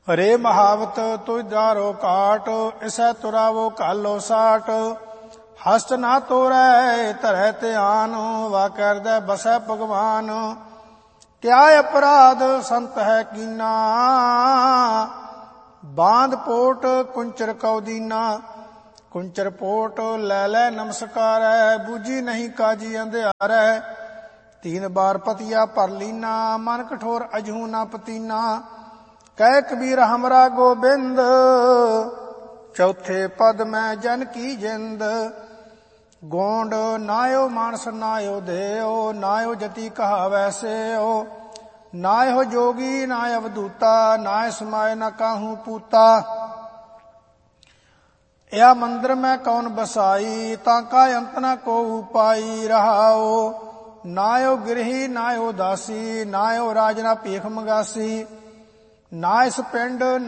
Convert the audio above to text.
ਰੇ ਮਹਾਵਤ ਤੁਝ ਦਾਰੋ ਕਾਟ, ਇਸੈ ਤੁਰਾਵੋ ਕਾਲੋ ਸਾਟ। ਹਸਤ ਨਾ ਤੋਰੈ ਧਰੈ ਧਿਆਨ, ਵਾ ਕਰਦੈ ਬਸੈ ਭਗਵਾਨ। ਕਿਆ ਅਪਰਾਧ ਸੰਤ ਹੈ ਕੀਨਾ, ਬਾਂਧ ਪੋਟ ਕੁੰਚਰ ਕਉ ਦੀਨਾ। ਕੁੰਚਰ ਪੋਟ ਲੈ ਲੈ ਨਮਸਕਾਰੈ, ਬੂਝੀ ਨਹੀਂ ਕਾਜੀ ਅੰਧਿਆਰੈ। ਤੀਨ ਬਾਰ ਪਤੀਆ ਭਰ ਲੀਨਾ, ਮਨ ਕਠੋਰ ਅਜਹੂ ਨਾ ਪਤੀਨਾ। ਕਹਿ ਕਬੀਰ ਹਮਰਾ ਗੋਬਿੰਦ, ਚੌਥੇ ਪਦ ਮੈਂ ਜਨ ਕੀ ਜਿੰਦ। ਗੋਂਡ ਨਾਇਓ ਮਾਨਸ ਨਾਇਓ ਦੇਓ, ਨਾਇਓ ਜਤੀ ਕਹਾਵੈ ਸੇਓ। ਨਾਇਓ ਜੋਗੀ ਨਾ ਅਵਧੂਤਾ, ਨਾਇ ਸਮਾਏ ਨ ਕਾਹੂ ਪੂਤਾ। या मंदिर में कौन बसाई, ताका अंत न को पाई। रहाओ नायो गिरही नायो दासी, नायो राज ना भीख मंगासी। ना इस पिंड